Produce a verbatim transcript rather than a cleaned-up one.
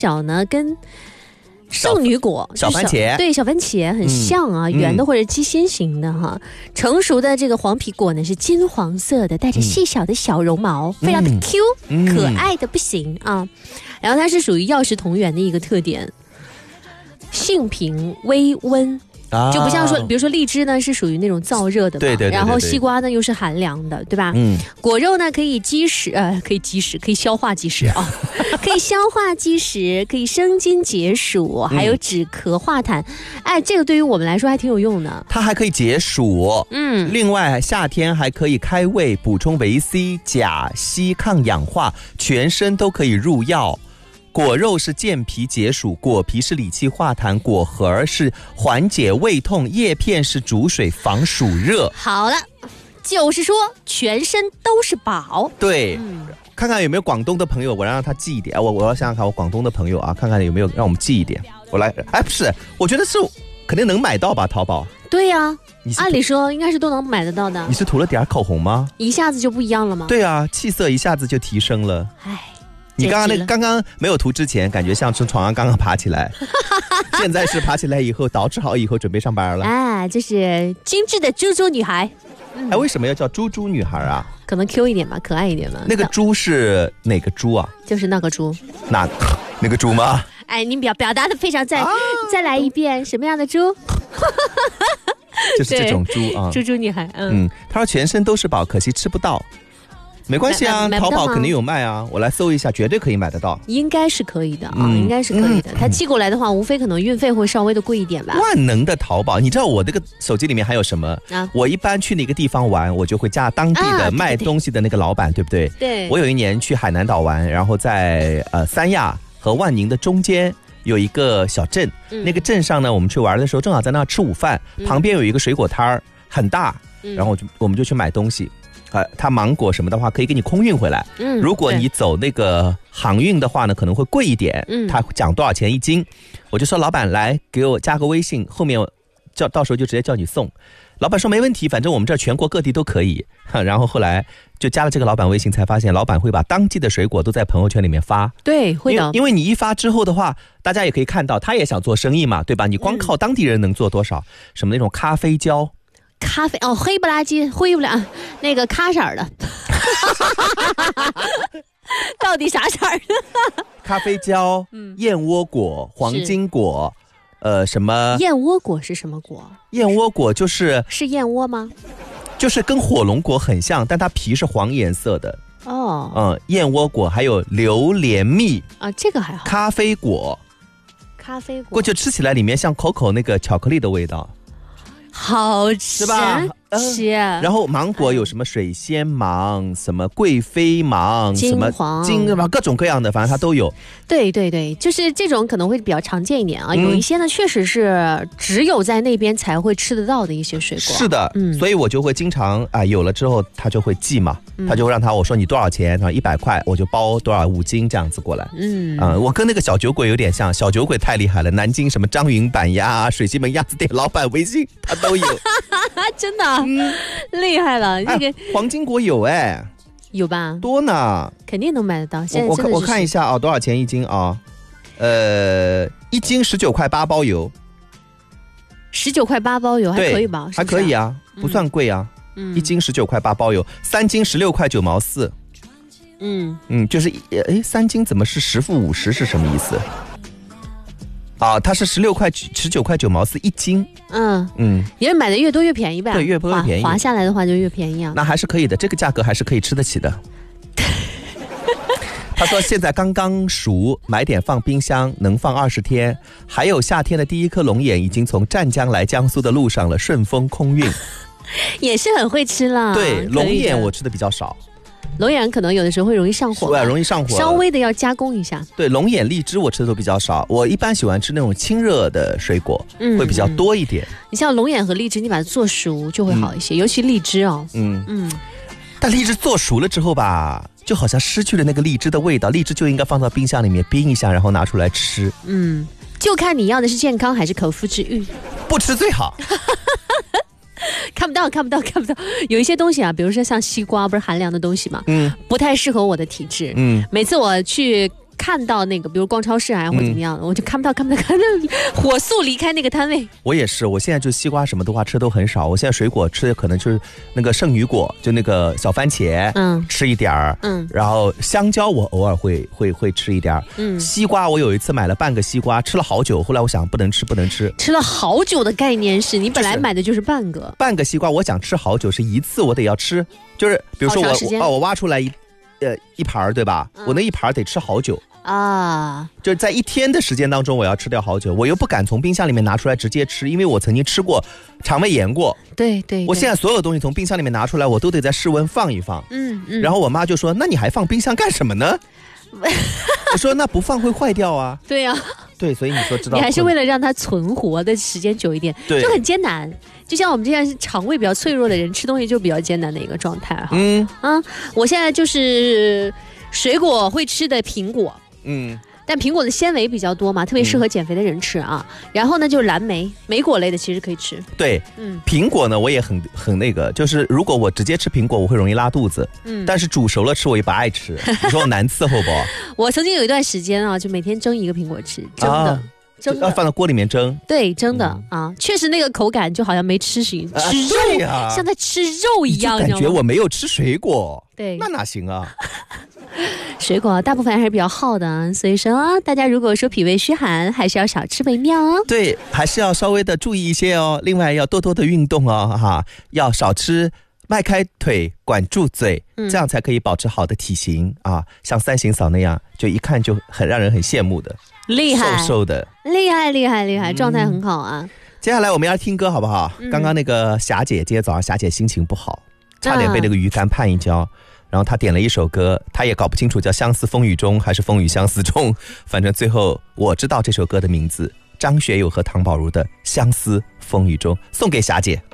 小呢跟圣女果小番茄， 对，小番茄很像啊，嗯、圆的或者鸡心形的哈。成熟的这个黄皮果呢是金黄色的，带着细小的小绒毛，嗯、非常的 Q，、嗯、可爱的不行啊。然后它是属于药食同源的一个特点，性平微温。就不像说，比如说荔枝呢是属于那种燥热的嘛， 对对 对, 对, 对， 然后西瓜呢又是寒凉的，对吧？嗯，果肉呢可以积食，呃，可以积食，可以消化积食啊，可以消化积食，可以生津解暑，还有止咳化痰。哎，这个对于我们来说还挺有用的。 它还可以解暑，嗯，另外夏天还可以开胃，补充维 C、钾、硒，抗氧化，全身都可以入药。果肉是健脾解暑，果皮是理气化痰，果核是缓解胃痛，叶片是煮水防暑热。 好了，就是说全身都是宝。 对、嗯、看看有没有广东的朋友，我让他寄一点。我我要想想看，我广东的朋友啊，看看有没有让我们寄一点。我来，哎，不是，我觉得是肯定能买到吧，淘宝。 对呀、啊，按理说应该是都能买得到的。 你是涂了点口红吗？ 一下子就不一样了吗？ 对啊，气色一下子就提升了。 哎。 你刚刚那刚刚没有涂之前，感觉像从床上刚刚爬起来，现在是爬起来以后捯饬好以后准备上班了。 哎，这是精致的猪猪女孩。 嗯、哎，为什么要叫猪猪女孩啊？ 可能 Q 一点吧，可爱一点嘛。 那个猪是哪个猪啊？ 就是那个猪。 那那个猪吗？ 哎，你表表达的非常赞、啊，再来一遍，什么样的猪？ 就是这种猪啊， 猪猪女孩。嗯， 嗯他说全身都是宝，可惜吃不到。没关系啊，淘宝肯定有卖啊，我来搜一下，绝对可以买得到。 应该是可以的啊、嗯，应该是可以的。它、嗯、寄过来的话，无非可能运费会稍微的贵一点吧。 万能的淘宝，你知道我这个手机里面还有什么？啊、我一般去哪个地方玩，我就会加当地的卖东西的那个老板，啊、对, 对, 对, 对不对？ 对。 我有一年去海南岛玩，然后在呃三亚和万宁的中间有一个小镇、嗯，那个镇上呢，我们去玩的时候正好在那吃午饭、嗯，旁边有一个水果摊儿，很大，嗯、然后我就我们就去买东西。呃，它芒果什么的话可以给你空运回来。嗯，如果你走那个航运的话呢，可能会贵一点。嗯，他讲多少钱一斤，我就说老板来给我加个微信，后面叫到时候就直接叫你送。老板说没问题，反正我们这儿全国各地都可以。然后后来就加了这个老板微信，才发现老板会把当季的水果都在朋友圈里面发。 对，会的。 因为, 因为你一发之后的话，大家也可以看到，他也想做生意嘛，对吧？你光靠当地人能做多少？嗯、什么那种咖啡胶。 咖啡哦，黑不拉几，灰不拉，那个咖色的，到底啥色儿的？ 咖啡胶、嗯、燕窝果、黄金果，呃，什么？ 燕窝果是什么果？ 燕窝果就是是燕窝吗？ 就是跟火龙果很像，但它皮是黄颜色的。 哦， 嗯，燕窝果还有榴莲蜜啊，这个还好。 咖啡果， 咖啡果， 过去吃起来里面像 Coco 那个巧克力的味道。 好吃吧？ 吃、呃。 然后芒果有什么水仙芒、什么贵妃芒、 金黄、 什么金什么各种各样的，反正它都有。 对对对，就是这种可能会比较常见一点啊。嗯、有一些呢，确实是只有在那边才会吃得到的一些水果。 是的，嗯，所以我就会经常啊，有了之后他就会寄嘛，嗯、他就会让他我说你多少钱，然后一百块，我就包多少五斤这样子过来。嗯啊、嗯，我跟那个小酒鬼有点像，小酒鬼太厉害了，南京什么张云板鸭、水西门鸭子店老板微信他都有。 真的、嗯、厉害了，这个、 哎、黄金果有哎， 有吧？ 多呢， 肯定能买得到。现在真的我, 我看一下啊、哦，多少钱一斤啊？呃，一斤十九块八包邮， 十九块八包邮还可以吧？是不是啊？ 还可以啊，不算贵啊。嗯，一斤十九块八包邮，三斤十六块九毛四。嗯嗯，就是哎，三斤怎么是十付五十是什么意思？啊，它是十六块十九块九毛四一斤。嗯嗯， 因为买的越多越便宜呗。 对，越多越便宜， 划下来的话就越便宜啊。 那还是可以的，这个价格还是可以吃得起的。他说现在刚刚熟，买点放冰箱，能放二十天。还有夏天的第一颗龙眼已经从湛江来江苏的路上了，顺丰空运。 也是很会吃了。 对，龙眼我吃的比较少。 龙眼可能有的时候会容易上火， 对，容易上火， 稍微的要加工一下。 对，龙眼、荔枝我吃的都比较少，我一般喜欢吃那种清热的水果，嗯、会比较多一点。 你像龙眼和荔枝，你把它做熟就会好一些，嗯、尤其荔枝哦。嗯嗯， 但荔枝做熟了之后吧，就好像失去了那个荔枝的味道，荔枝就应该放到冰箱里面冰一下，然后拿出来吃。 嗯，就看你要的是健康还是口腹之欲， 不吃最好。 看不到看不到看不到，有一些东西啊，比如说像西瓜，不是寒凉的东西嘛，嗯，不太适合我的体质，嗯，每次我去看到那个，比如逛超市啊或者怎么样，嗯、我就看不到看不到看不到，火速离开那个摊位。 我也是，我现在就西瓜什么的话吃的都很少，我现在水果吃的可能就是那个圣女果，就那个小番茄，嗯，吃一点儿，嗯，然后香蕉我偶尔会会会吃一点儿，嗯，西瓜我有一次买了半个西瓜，吃了好久，后来我想不能吃不能吃， 吃了好久的概念是你本来买的就是半个、就是、 半个西瓜，我想吃好久，是一次我得要吃，就是比如说我哦我挖出来一呃一盘对吧、嗯？我那一盘得吃好久。啊，就是在一天的时间当中我要吃掉好久，我又不敢从冰箱里面拿出来直接吃，因为我曾经吃过肠胃炎过。 对 对, 对， 我现在所有东西从冰箱里面拿出来我都得在室温放一放。嗯嗯，然后我妈就说那你还放冰箱干什么呢？我说那不放会坏掉啊。 对啊， 对，所以你说知道你还是为了让它存活的时间久一点，对，就很艰难。就像我们这样肠胃比较脆弱的人吃东西就比较艰难的一个状态哈。嗯啊，我现在就是水果会吃的苹果，嗯，但苹果的纤维比较多嘛，特别适合减肥的人吃啊。嗯、然后呢，就是蓝莓、莓果类的其实可以吃。 对，嗯，苹果呢我也很很那个，就是如果我直接吃苹果我会容易拉肚子，嗯，但是煮熟了吃我也不爱吃。你说我难伺候不？ 我曾经有一段时间啊，就每天蒸一个苹果吃，蒸的。啊蒸要放到锅里面蒸， 对，蒸的、嗯、啊，确实那个口感就好像没吃行，吃肉、啊、像在吃肉一样， 你就感觉我没有吃水果， 对， 那哪行啊？ 水果大部分还是比较好的，所以说大家如果说脾胃虚寒，还是要少吃为妙哦。 对，还是要稍微的注意一些哦。另外要多多的运动哦，哈，要少吃。迈开腿，管住嘴，嗯、这样才可以保持好的体型啊！像三行嫂那样，就一看就很让人很羡慕的， 厉害， 瘦瘦的， 厉害厉害厉害，状态很好啊！ 接下来我们要听歌好不好？嗯、刚刚那个霞姐，今天早上霞姐心情不好，差点被那个鱼竿绊一跤，啊、然后她点了一首歌，她也搞不清楚叫《相思风雨中》还是《风雨相思中》，反正最后我知道这首歌的名字，张学友和唐宝如的《相思风雨中》，送给霞姐。